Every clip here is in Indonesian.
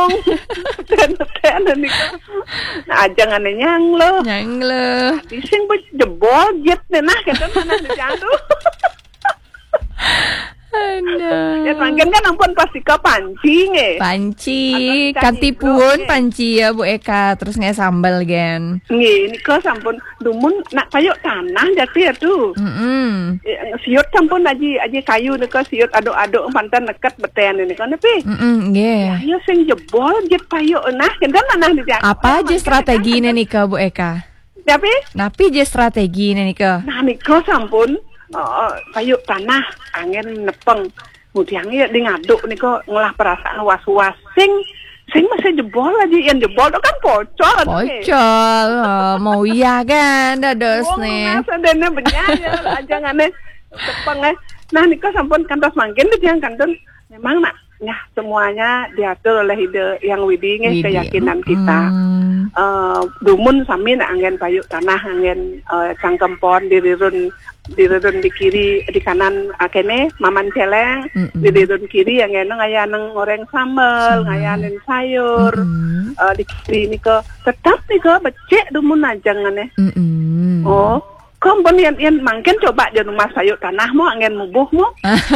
wong ten niku. Nah jangan nyang lo. Di sing jebol jet nah keten mana dijandu. Ya mangken kan ampun pasti ke panci nge. Panci, kantipun panci ya Bu Eka, terus nge sambal gen. Nge, ini ke sampun dumun nak kayu tanah jadi tuh. Siut sampun aji kayu nih ke siut aduk-aduk pantan neket beten ini kan tapi. Nge. Ya sing jebol jet kayu nah, kendan mana di apa aja strategi nih ke Bu Eka? Tapi? Napi aja strategi nih ke? Nah nih ke sampun. Kayu tanah angin nepeng kemudiannya di ngaduk nih kok ngolah perasaan was-was sing masih jebol aja yang jebol itu kan pocol mau iya kan dados nih sadene benyanya aja ngane nepeng nah nih kok sampun kantos mangkin dia kanton memang nak ya semuanya diatur oleh ide yang widing keyakinan kita. Dumun sami nak angin payuk tanah angin cangkempon dirirun di kiri di kanan akene maman celeng dirirun kiri yang eneng ayaneng goreng sambal ngayanin sayur di kiri nih ke tetap nih ke becek dumun aja ngane. Oh kompon yang mungkin coba di rumah sayur tanah mau angin mubuh mau.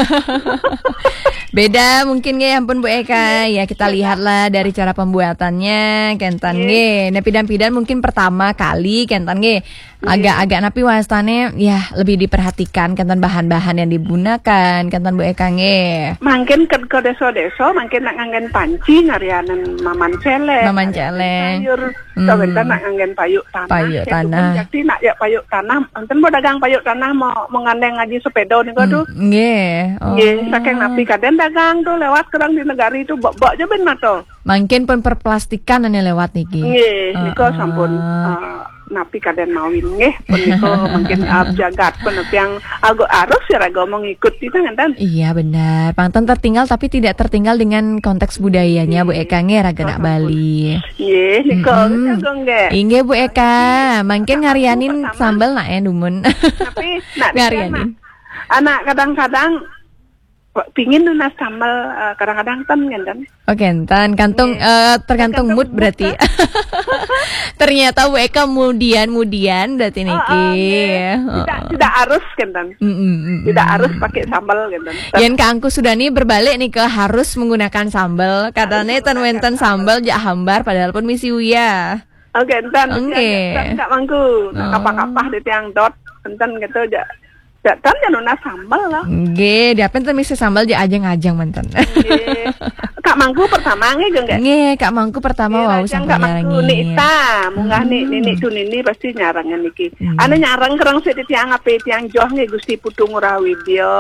Beda mungkin ya ampun Bu Eka ya kita lihatlah dari cara pembuatannya kentan ge. Nah pidan-pidan mungkin pertama kali kentan ge agak-agak napi wastane ya lebih diperhatikan kentan bahan-bahan yang digunakan kentan Bu Eka ge. Mungkin ke desa-desa mungkin nak nganggen panci ngarianan maman celeng. Sayur kawentan nak nganggen payuk tanah. Jadi nak ya payuk tanah enten mau dagang payuk tanah mau ngandeng ngaji sepeda nih tuh. Nggih. Nggih saking napi kaden dagang tuh lewat kerang di negara itu bok aja ben mato. Mungkin pun perplastikan ane lewat niki. Nggih, niko sampun napi kaden mawin nggih pun niko mungkin jagat pun yang agak arus ya raga mengikut itu ngenten. Iya benar. Pangton tertinggal tapi tidak tertinggal dengan konteks budayanya Bu Eka nggih raga nak Bali. Nggih, niko nggih. Inggih Bu Eka, mungkin ngarianin sambal nak dumun. Tapi nak ngarianin. Anak kadang-kadang pingin lunas sambal kadang-kadang kan. Kentan kantung tergantung mood berarti. Ternyata Bu Eka kemudian berarti niki. Tidak harus kentan. Tidak harus pakai sambal kentan. Yen Kangku sudah nih berbalik nih ke harus menggunakan sambal. Katanya wenten sambal jak hambar padahal pun misi uya. Kentan. Tak mangku. Kapah-kapah di tiang dot kentan gitu aja. Datang jangan sambal lah. Nggih, diapen teh misi sambal je ajang-ajang manten. Nggih. Kak Mangku pertama nggih enggak? Nggih, Kak Mangku pertama wau sampai nyarangi. Nita, munggah nih tuh nini pasti nyarangan niki. Ane nyarang kerang sik tiang ape tiang joh nggih Gusti Putu Ngurawidya.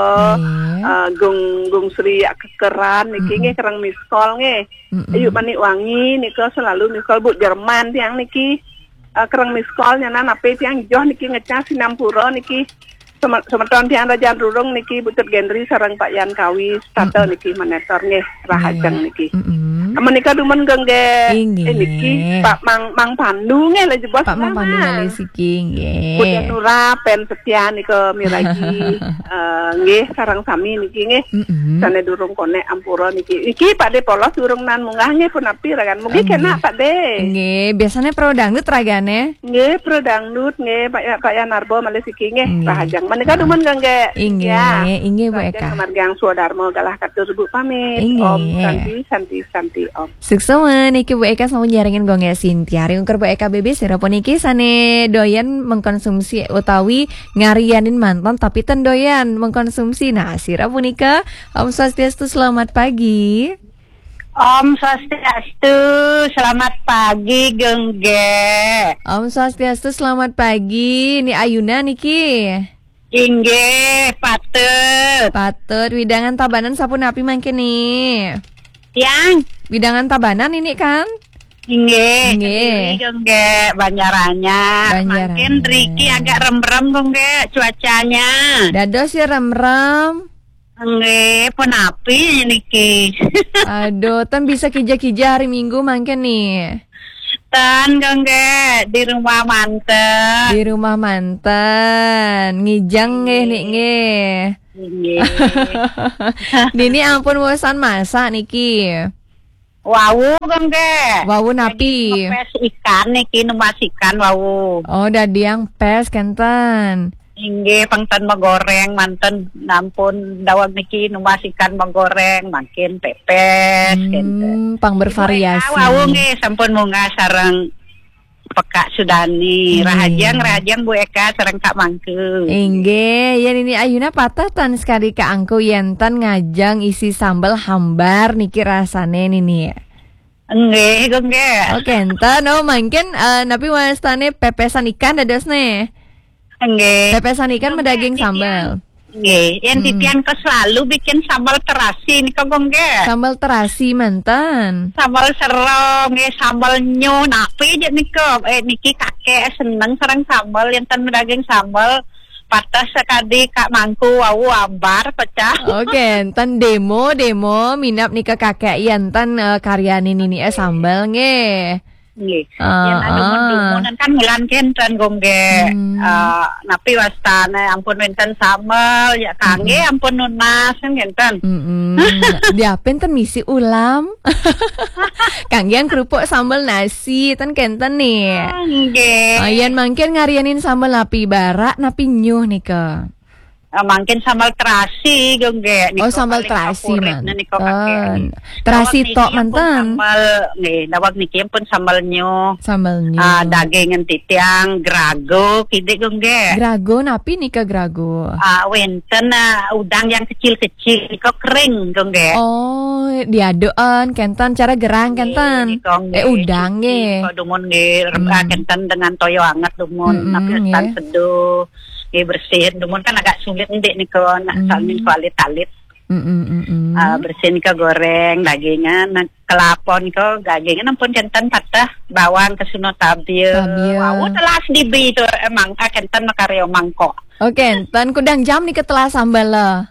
Gung Sri kekeran niki nggih kerang miskol nggih. Ayu manik wangi nika selalu miskol Bu Jerman tiang niki. Kerang miskol nyanan ape tiang joh niki ngecas Sinampura niki. Semeton tiang Raja Rurung niki Butut Gendri sareng Pak Yan Kawis tata niki menetor nggih rahajeng niki. Menika dumen gengge niki Pak Mang Pandu nggih lha jebos Pak Mang Pandu ngali siki nggih. Budak Nura pen setia nika miraji nggih sareng sami niki nggih. Sane durung konek ampura niki. Iki Pak De polos durung nan munggah nggih pun api ragan. Mugi kena Pak De. Nggih, biasanya pro dangdut ragane. Nggih, pro dangdut nggih Pak Yan Narbo malih siki nggih rahajeng. Menika dumun gangge. Inggih Bu Eka. Margang Sudarmo galah katur Bu pamit. Om Santi Om. Suksemen niki Bu Eka sama njarengin gongnya Sintiari ungkur Bu Eka bebe sira niki sane doyan mengkonsumsi utawi ngarianin manton tapi ten doyan mengkonsumsi. Nah, sira punika Om Swastiastu selamat pagi. Om Swastiastu, selamat pagi gengge. Om Swastiastu selamat pagi. Ini Ayuna niki. Inggih, patut. Widangan tabanan sapun api mangke nih. Yang widangan tabanan ini kan? Inggih. Gengge Banjaranya. Makin Riki agak rem-rem gengge cuacanya. Dados ya rem-rem. Nggih, pun api niki. Aduh, tan bisa kija-kija hari Minggu mangke nih. Tan gengge di rumah manten. Ngijang nggih Nini ampun bosan masak niki. Wawu gongge. Wawu napi. Pes ikan niki numas ikan wawu. Oh, dadiang pes kenten. Inggih pangtan megoreng manten nampun dawag niki numas ikan megoreng makin pepes kenten. Pang bervariasi. Wawu nggih sampun munga sareng Pekak Sudani, rahajang Bu Eka sareng Kak Mangku. Inggih, ya ini ayuna patatan sekali Kak Angku yentan ngajang isi sambal hambar niki rasane nini. Nggih, gongge. Oke, enten mungkin napi wastane pepesan ikan dadosne. Nggih. Pepesan ikan medaging sambal. Nggih, yang titian ke selalu bikin sambal terasi nika gongge. Sambal terasi mantan. Sambal serong, sambal nyu, napi aja nika. Niki kakek seneng sareng sambal enten medaging sambal. Patah sekali Kak Mangku wawu ambar pecah. Oke, enten demo minap nika kakek enten karyani nini sambal nge. Nggih. Yen dumon kan ngelan kenten gongge. Napi wastane ampun wenten sambal ya kangge ampun nunas kan kenten. Diapen ten misi ulam. Kanggian kerupuk sambal nasi ten kenten nih. Nggih. Yen mangkin ngarianin sambal napi barak napi nyuh nika. Mungkin sambal terasi gongge. Oh, sambal terasi mantan. Terasi tok mantan. Sambal nggih, dawag niki pun sambal nyu. Sambal nyu. Dagingan titiang grago kide gongge. Grago napi nika grago. Wenten udang yang kecil-kecil niko kering gongge. Oh, diadoan kenten cara gerang kenten. Udang nge. Dumun nge kenten dengan toyo anget dumun napi tan seduh. Bersihin, dumun kan agak sulit ndek nih kalau salmin kualit-alit. Bersihin ke goreng dagingan, kelapa nih kau dagingan ampun kenten patah bawang kesuno tabil. Wow, telas dibi itu emang kenten makaryo mangkok. Oke, kenten kudang jam nih ketelah sambal lah.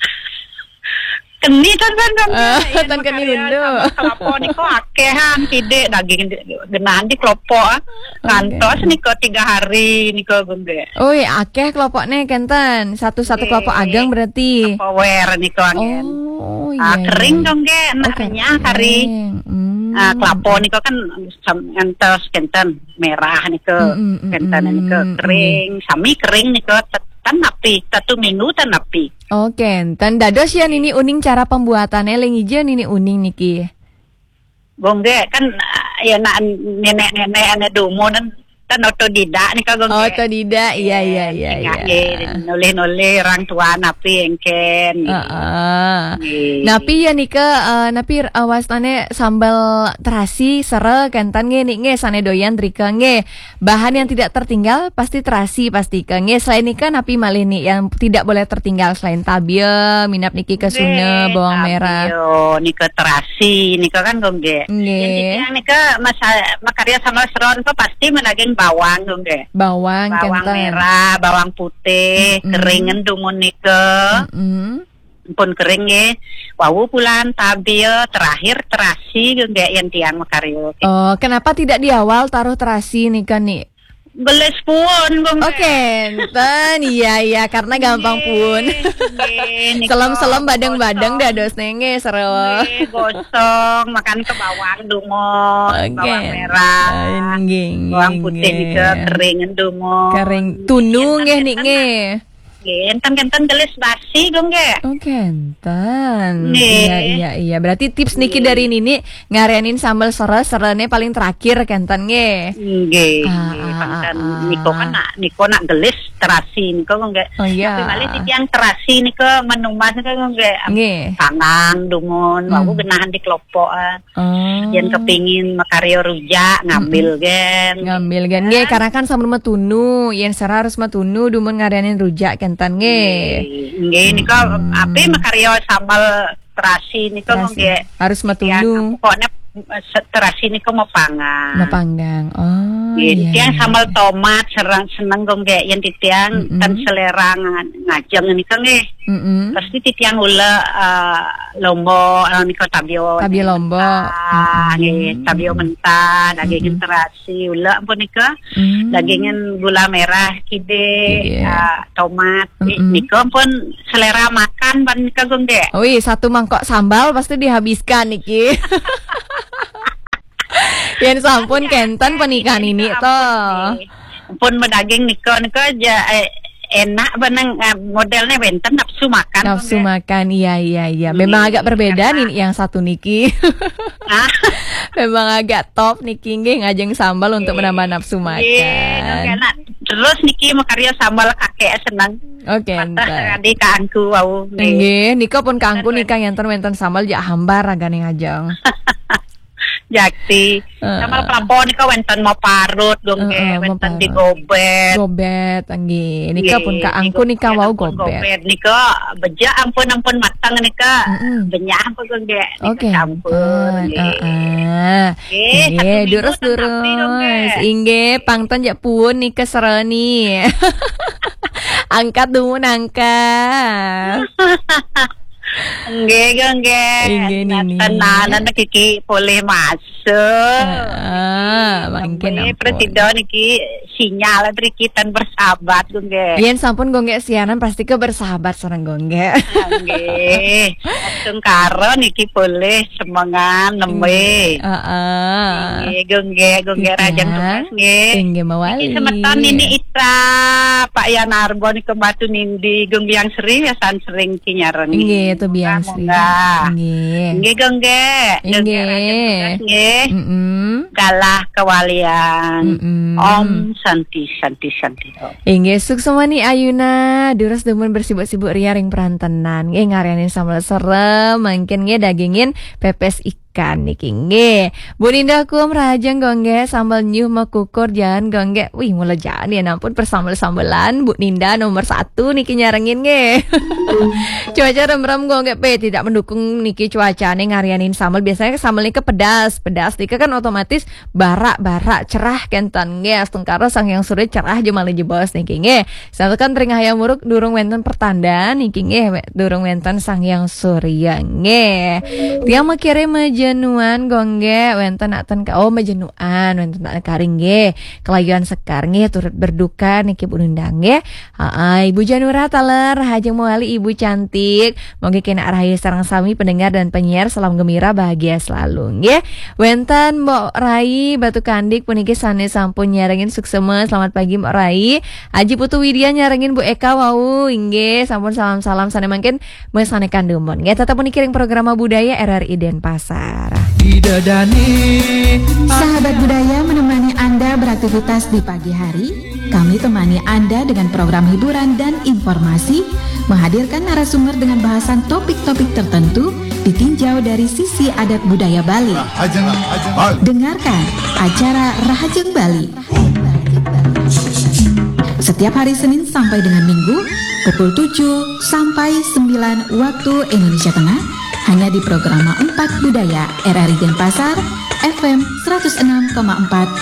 Keni kan tan keni undo. Kelapa niko akehan tidak daging genahan di kelopo ngantos niko 3 hari niko gongge. Oh iya akeh kelopoknya kenten satu kelompok agang berarti. Power niko angin. Oh iya. Kering gongge enaknya hari. Kelapa niko kan ngantos kenten merah niko kenten niko kering sami kering niko tan napi 1 minggu tan napi. Oke, tan dados ya ini uning cara pembuatannya lengijeun ini uning niki. Gongge kan ya nenek-nenek ane dumunan tan otodidak nih kagong. Otodidak, iya. Noleh orang tua napi engken. Napi ya nika napi wastane sambal terasi sere kentan nge sane doyan drika nge. Bahan yang tidak tertinggal pasti terasi pasti nge. Selain nika napi malih nih yang tidak boleh tertinggal selain tabia, minap niki kesuna bawang merah. Nika terasi, nika kan gongge. Yang nika makarya sama seron kok pasti menaging bawang gongge. Bawang merah, bawang putih, keringen dumun nika. Pun kering nge. Wawu pulan tabil terakhir terasi gongge yang tiang makaryo. Oh, kenapa tidak di awal taruh terasi nika nih? Geles pun gongge. Oke, enten iya karena gampang pun. Selam badang-badang dados nenge seru. Gosong makan ke bawang dumon, bawang merah, bawang putih nika kering dumon. Kering tunu nge nge. Enten geles basi gongge. Oke, enten. Iya. Berarti tips niki dari Nini ngarenin sambal serene paling terakhir kenten nge. Nggih. Niko kan niko nak gelis terasi niko gongge. Oh iya. Tapi malih titiang terasi niko menumas niko gongge. Nggih. Pangang dumun, wawu genahan di kelopokan. Yen kepingin makaryo rujak ngambil gen. Nggih, karena kan sambal metunu, yen sera harus metunu dumun ngarenin rujak kenten nge. Nggih, niko ape makaryo sambal terasi niko gongge. Harus metunu. Pokoknya terasi niko mau panggang. Oh. Titiang sambal tomat seneng gongge yen titiang tan selera ngajeng niko nggih. Terus titiang ula lombo niko tabio lombo. Nggih, tabio mentah, daging terasi ula ampun niko. Dagingan gula merah kide, tomat niko ampun selera makan ban niko gongge. Oh iya, 1 mangkok sambal pasti dihabiskan niki. Yen sampun kenten pernikahan ini toh. Pun medaging niko aja enak benang modelnya benten nafsu makan. Iya. Memang agak berbeda nih yang satu niki. Memang agak top niki nggih ngajeng sambal untuk menambah nafsu makan. Terus niki makarya sambal kakek senang. Oke. Tadi kaangku wau. Nggih, nika pun kaangku nika wenten sambal ya hambar agane ngajeng. Jakti sama pelapon nika wenten mau parut dong wenten digobet nggih nika pun kaangku nika wau gobet nika beja ampun matang nika benyah apa ge campur nggih durus inggih pangton jak pun nika sereni angkat dulu angkat. Enggak. Tenanan kiki boleh masuk. Mungkin presiden iki sinyal triki tan bersahabat gongge. Yen sampun gongge sianan pasti ke bersahabat sareng gongge. Nggih. Langsung karo niki boleh semangan nembe. Nggih gongge rajang tugas nggih. Nggih mawali. Semeton ini Itra Pak Yanarbo niki Batu Nindi gongge yang sering kinyaren. Nggih itu biasa. Nggih gongge. Galah kewalian. Om Santi. Inggih suksomani Ayuna durus demen bersibuk-sibuk ria ring perantenan. Nggih ngarianin sambal serem, mungkin nggih dagingin pepes ikan niki nggih. Bu Ninda kum rajang gongge sambal nyuh mekukur jangan gongge. Wih mulai jangan ya ampun persambal-sambalan Bu Ninda nomor 1 niki nyarengin nggih. Cuaca rem-rem gongge tidak mendukung niki cuacane ngarianin sambal. Biasanya sambal niki pedas niki kan otomatis barak cerah kentan nggih astengkara sang yang sore cerah jemali jebos niki nggih. Satekan tering hayam muruk durung wenten pertanda niki nggih durung wenten sang yang surya nggih. Tiang makire majenuan gongge wenten aten majenuan wenten tak karing nggih. Kelayuan sekar nggih turut berduka niki Bu Ninda nggih. Ibu Janura taler hajeng moali ibu cantik. Moga kena rahayu sareng sami pendengar dan penyiar salam gembira bahagia selalu nggih. Wenten Mbok Rai Batu Kandik puniki sane sampun nyarengin suksema. Selamat pagi Mbok Rai. Aji Putu Widya nyarengin Bu Eka wau nggih sampun salam-salam sane mangken mesanekan demon nggih. Tetep kiring program budaya RRI Denpasar. Sahabat budaya menemani Anda beraktivitas di pagi hari. Kami temani Anda dengan program hiburan dan informasi, menghadirkan narasumber dengan bahasan topik-topik tertentu ditinjau dari sisi adat budaya Bali. Dengarkan acara Rahajeng Bali setiap hari Senin sampai dengan Minggu pukul 7 sampai 9 waktu Indonesia Tengah hanya di program 4 Budaya RRI Denpasar FM 106,4